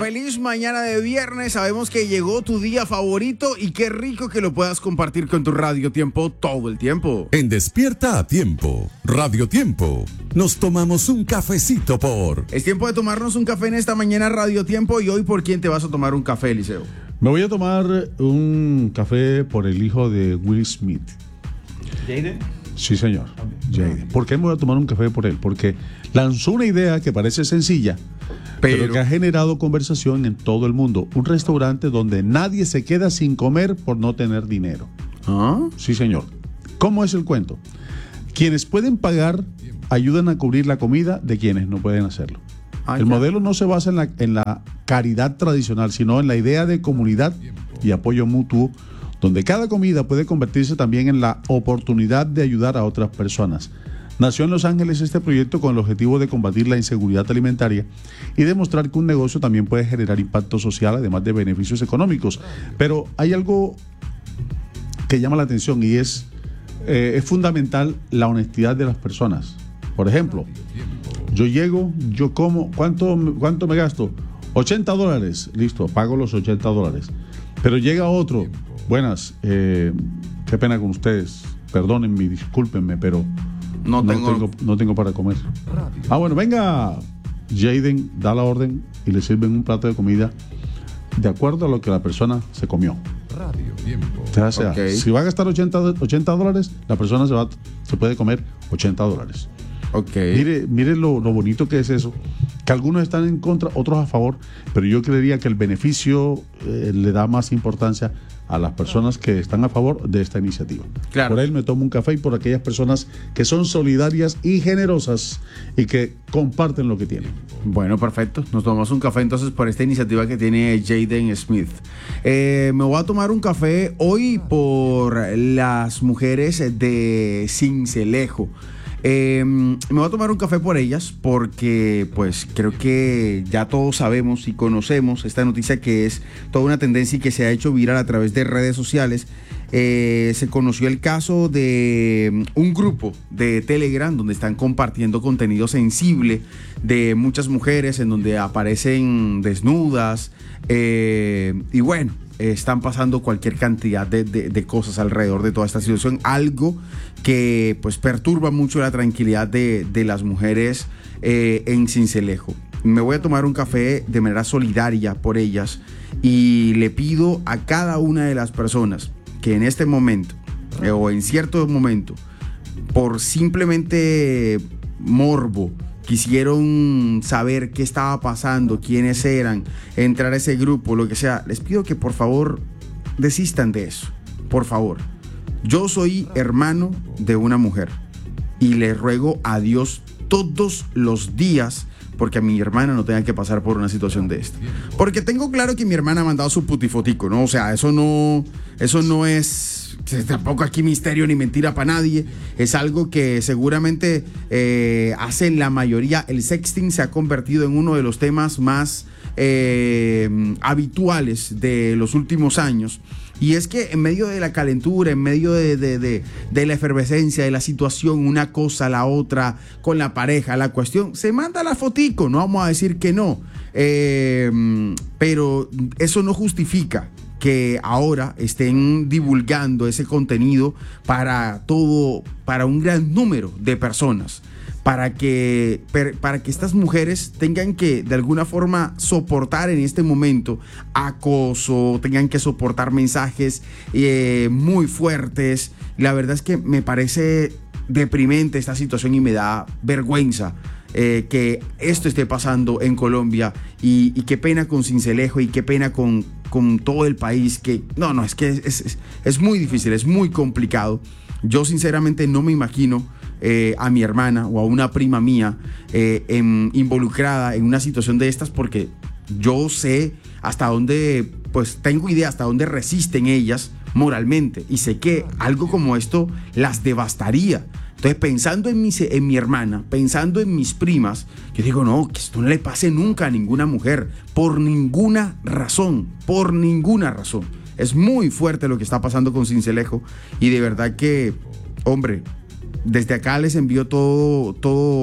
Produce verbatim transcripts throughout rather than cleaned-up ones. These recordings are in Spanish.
feliz mañana de viernes. Sabemos que llegó tu día favorito y qué rico que lo puedas compartir con tu Radio Tiempo todo el tiempo. En Despierta a Tiempo, Radio Tiempo, nos tomamos un cafecito por... Es tiempo de tomarnos un café en esta mañana Radio Tiempo. Y hoy, ¿por quién te vas a tomar un café, Eliseo? Me voy a tomar un café por el hijo de Will Smith. ¿Jaden? Sí, señor. Jaden. ¿Por qué me voy a tomar un café por él? Porque lanzó una idea que parece sencilla, pero, pero que ha generado conversación en todo el mundo. Un restaurante donde nadie se queda sin comer por no tener dinero. ¿Ah? Sí, señor. ¿Cómo es el cuento? Quienes pueden pagar ayudan a cubrir la comida de quienes no pueden hacerlo. Ah, el ya. modelo no se basa en la, en la caridad tradicional, sino en la idea de comunidad y apoyo mutuo, donde cada comida puede convertirse también en la oportunidad de ayudar a otras personas. Nació en Los Ángeles este proyecto con el objetivo de combatir la inseguridad alimentaria y demostrar que un negocio también puede generar impacto social, además de beneficios económicos. Pero hay algo que llama la atención y es, eh, es fundamental la honestidad de las personas. Por ejemplo, yo llego, yo como, ¿cuánto, cuánto me gasto? ochenta dólares, listo, pago los ochenta dólares. Pero llega otro, buenas, eh, qué pena con ustedes, perdónenme, discúlpenme, pero no, no, tengo... tengo, no tengo para comer. Ah, bueno, venga, Jaden da la orden y le sirven un plato de comida de acuerdo a lo que la persona se comió. O sea, okay. Si va a gastar ochenta dólares, la persona se, va, se puede comer ochenta dólares. Okay. Mire, mire lo, lo bonito que es eso, que algunos están en contra, otros a favor, pero yo creería que el beneficio eh, le da más importancia a las personas que están a favor de esta iniciativa. Claro. Por él me tomo un café y por aquellas personas que son solidarias y generosas y que comparten lo que tienen. Bueno, perfecto. Nos tomamos un café entonces por esta iniciativa que tiene Jaden Smith. Eh, me voy a tomar un café hoy por las mujeres de Sincelejo. Eh, me voy a tomar un café por ellas porque pues creo que ya todos sabemos y conocemos esta noticia que es toda una tendencia y que se ha hecho viral a través de redes sociales. Eh, se conoció el caso de un grupo de Telegram donde están compartiendo contenido sensible de muchas mujeres en donde aparecen desnudas eh, y bueno, están pasando cualquier cantidad de, de, de cosas alrededor de toda esta situación, algo que pues perturba mucho la tranquilidad de, de las mujeres eh, en Sincelejo. Me voy a tomar un café de manera solidaria por ellas y le pido a cada una de las personas que en este momento eh, o en cierto momento por simplemente morbo quisieron saber qué estaba pasando, quiénes eran, entrar a ese grupo, lo que sea, les pido que por favor desistan de eso, por favor. Yo soy hermano de una mujer y le ruego a Dios todos los días porque a mi hermana no tenga que pasar por una situación de esta. Porque tengo claro que mi hermana ha mandado su putifotico, ¿no? O sea, eso no, eso no es tampoco aquí misterio ni mentira para nadie. Es algo que seguramente eh, hacen la mayoría. El sexting se ha convertido en uno de los temas más eh, habituales de los últimos años. Y es que en medio de la calentura, en medio de, de, de, de la efervescencia, de la situación, una cosa, la otra, con la pareja, la cuestión, se manda la fotico, no vamos a decir que no. Eh, pero eso no justifica que ahora estén divulgando ese contenido para todo, para un gran número de personas. Para que, para que estas mujeres tengan que de alguna forma soportar en este momento acoso, tengan que soportar mensajes eh, muy fuertes. La verdad es que me parece deprimente esta situación y me da vergüenza eh, que esto esté pasando en Colombia y, y qué pena con Sincelejo y qué pena con, con todo el país. Que no, no, es que es, es, es muy difícil, es muy complicado. Yo sinceramente no me imagino Eh, a mi hermana o a una prima mía eh, en, involucrada en una situación de estas, porque yo sé hasta dónde, pues tengo idea hasta dónde resisten ellas moralmente y sé que algo como esto las devastaría. Entonces, pensando en mi, en mi hermana, pensando en mis primas, yo digo, no, que esto no le pase nunca a ninguna mujer, por ninguna razón, por ninguna razón. Es muy fuerte lo que está pasando con Sincelejo y de verdad que, hombre, desde acá les envío todo, todo,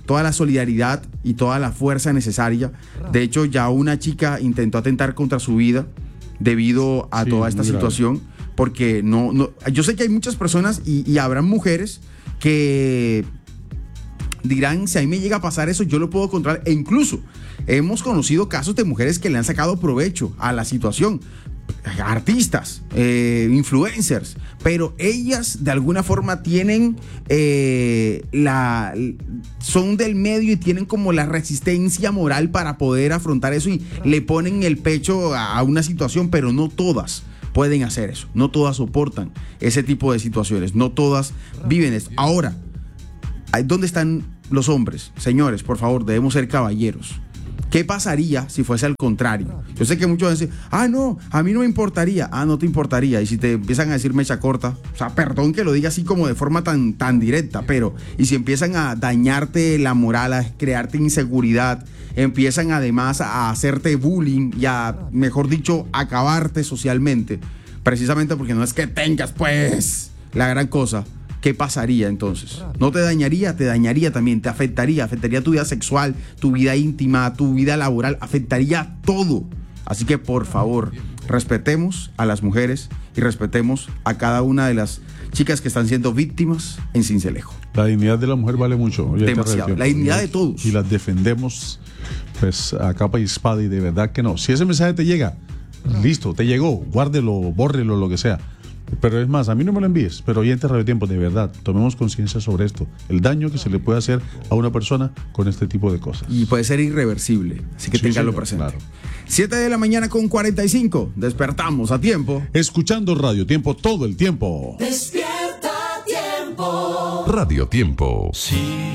toda la solidaridad y toda la fuerza necesaria. De hecho, ya una chica intentó atentar contra su vida debido a sí, toda esta situación, grave. Porque no, no, yo sé que hay muchas personas y, y habrán mujeres que dirán, si a mí me llega a pasar eso, yo lo puedo controlar. E incluso hemos conocido casos de mujeres que le han sacado provecho a la situación. Artistas, eh, influencers, pero ellas de alguna forma tienen eh, la son del medio y tienen como la resistencia moral para poder afrontar eso y le ponen el pecho a una situación, pero no todas pueden hacer eso, no todas soportan ese tipo de situaciones, no todas viven esto. Ahora, ¿dónde están los hombres? Señores, por favor, debemos ser caballeros. ¿Qué pasaría si fuese al contrario? Yo sé que muchos van a decir, ah, no, a mí no me importaría. Ah, no te importaría. Y si te empiezan a decir mecha corta, o sea, perdón que lo diga así como de forma tan, tan directa, pero, y si empiezan a dañarte la moral, a crearte inseguridad, empiezan además a hacerte bullying y a, mejor dicho, acabarte socialmente, precisamente porque no es que tengas, pues, la gran cosa. ¿Qué pasaría entonces? ¿No te dañaría? Te dañaría también, te afectaría, afectaría tu vida sexual, tu vida íntima, tu vida laboral, afectaría todo. Así que por favor, respetemos a las mujeres y respetemos a cada una de las chicas que están siendo víctimas en Sincelejo. La dignidad de la mujer vale mucho. Oye, demasiado, la dignidad de todos. Y las defendemos pues a capa y espada y de verdad que no. Si ese mensaje te llega, listo, te llegó, guárdelo, bórrelo, lo que sea. Pero es más, a mí no me lo envíes, pero oyentes Radio Tiempo, de verdad, tomemos conciencia sobre esto, el daño que se le puede hacer a una persona con este tipo de cosas. Y puede ser irreversible, así que sí, ténganlo presente. Claro. siete de la mañana con cuarenta y cinco, despertamos a tiempo. Escuchando Radio Tiempo todo el tiempo. Despierta Tiempo. Radio Tiempo. Sí.